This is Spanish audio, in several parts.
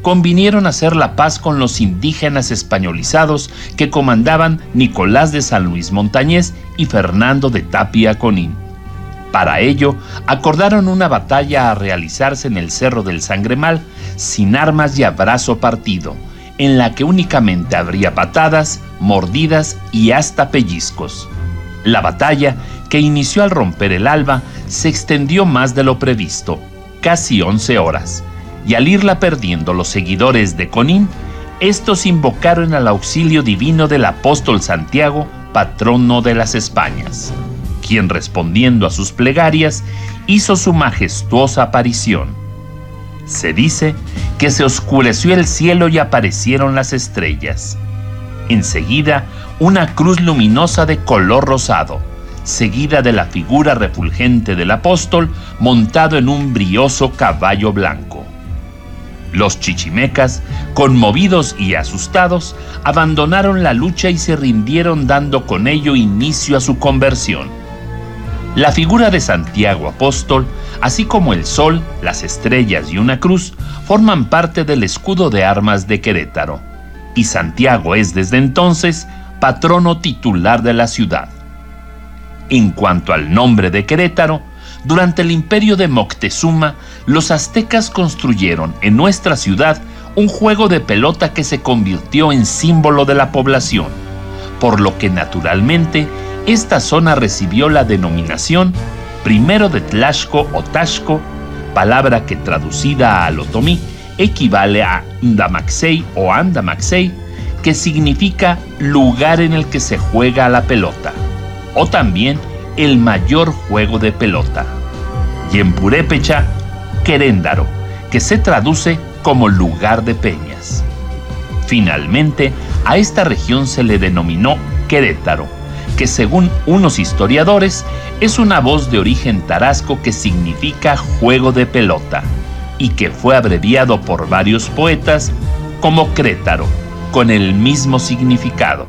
convinieron a hacer la paz con los indígenas españolizados que comandaban Nicolás de San Luis Montañés y Fernando de Tapia Conín. Para ello, acordaron una batalla a realizarse en el Cerro del Sangremal, sin armas y a brazo partido, en la que únicamente habría patadas, mordidas y hasta pellizcos. La batalla, que inició al romper el alba, se extendió más de lo previsto, casi 11 horas, y al irla perdiendo los seguidores de Conín, estos invocaron al auxilio divino del apóstol Santiago, patrono de las Españas, quien, respondiendo a sus plegarias, hizo su majestuosa aparición. Se dice que se oscureció el cielo y aparecieron las estrellas. Enseguida, una cruz luminosa de color rosado, seguida de la figura refulgente del apóstol montado en un brioso caballo blanco. Los chichimecas, conmovidos y asustados, abandonaron la lucha y se rindieron, dando con ello inicio a su conversión. La figura de Santiago Apóstol, así como el sol, las estrellas y una cruz, forman parte del escudo de armas de Querétaro, y Santiago es desde entonces patrono titular de la ciudad. En cuanto al nombre de Querétaro, durante el imperio de Moctezuma, los aztecas construyeron en nuestra ciudad un juego de pelota que se convirtió en símbolo de la población, por lo que naturalmente esta zona recibió la denominación primero de Tlaxco o Taxco, palabra que traducida al otomí equivale a Ndamaxey o Andamaxey, que significa lugar en el que se juega la pelota, o también el mayor juego de pelota, y en purépecha, Queréndaro, que se traduce como lugar de peñas. Finalmente, a esta región se le denominó Querétaro, que según unos historiadores es una voz de origen tarasco que significa juego de pelota, y que fue abreviado por varios poetas como Crétaro, con el mismo significado.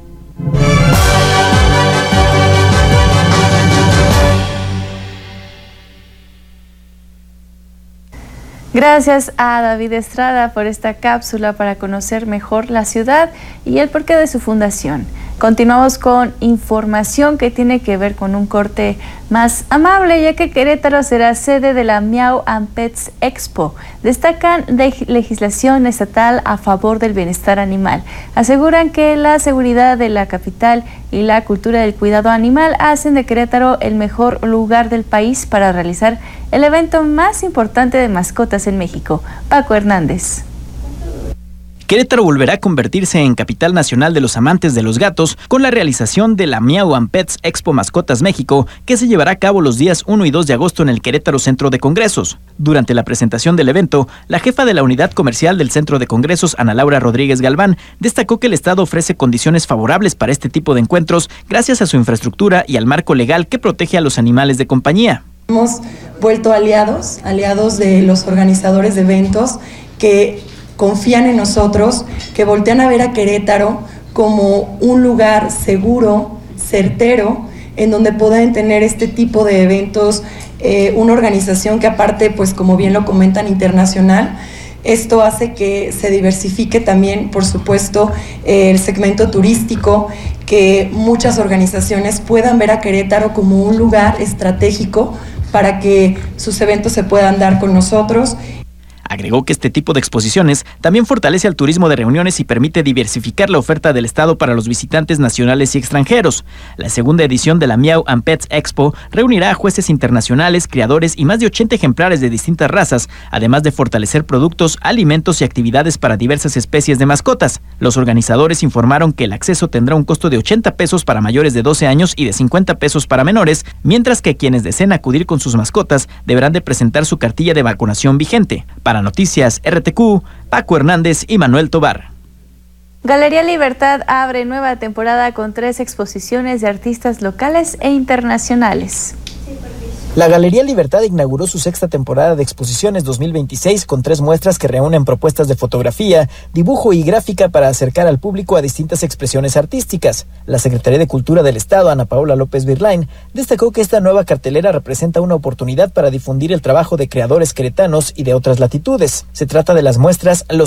Gracias a David Estrada por esta cápsula para conocer mejor la ciudad y el porqué de su fundación. Continuamos con información que tiene que ver con un corte más amable, ya que Querétaro será sede de la Meow and Pets Expo. Destacan de legislación estatal a favor del bienestar animal. Aseguran que la seguridad de la capital y la cultura del cuidado animal hacen de Querétaro el mejor lugar del país para realizar el evento más importante de mascotas en México. Paco Hernández. Querétaro volverá a convertirse en capital nacional de los amantes de los gatos con la realización de la Meow and Pets Expo Mascotas México, que se llevará a cabo los días 1 y 2 de agosto en el Querétaro Centro de Congresos. Durante la presentación del evento, la jefa de la unidad comercial del Centro de Congresos, Ana Laura Rodríguez Galván, destacó que el Estado ofrece condiciones favorables para este tipo de encuentros gracias a su infraestructura y al marco legal que protege a los animales de compañía. Hemos vuelto aliados de los organizadores de eventos que confían en nosotros, que voltean a ver a Querétaro como un lugar seguro, certero, en donde pueden tener este tipo de eventos, una organización que aparte, pues como bien lo comentan, internacional. Esto hace que se diversifique también, por supuesto, el segmento turístico, que muchas organizaciones puedan ver a Querétaro como un lugar estratégico para que sus eventos se puedan dar con nosotros. Agregó que este tipo de exposiciones también fortalece al turismo de reuniones y permite diversificar la oferta del Estado para los visitantes nacionales y extranjeros. La segunda edición de la Meow and Pets Expo reunirá a jueces internacionales, criadores y más de 80 ejemplares de distintas razas, además de fortalecer productos, alimentos y actividades para diversas especies de mascotas. Los organizadores informaron que el acceso tendrá un costo de 80 pesos para mayores de 12 años y de 50 pesos para menores, mientras que quienes deseen acudir con sus mascotas deberán de presentar su cartilla de vacunación vigente. Para Noticias RTQ, Paco Hernández y Manuel Tobar. Galería Libertad abre nueva temporada con 3 exposiciones de artistas locales e internacionales. La Galería Libertad inauguró su 6ª temporada de exposiciones 2026 con 3 muestras que reúnen propuestas de fotografía, dibujo y gráfica para acercar al público a distintas expresiones artísticas. La Secretaría de Cultura del Estado, Ana Paola López Virlain, destacó que esta nueva cartelera representa una oportunidad para difundir el trabajo de creadores queretanos y de otras latitudes. Se trata de las muestras Los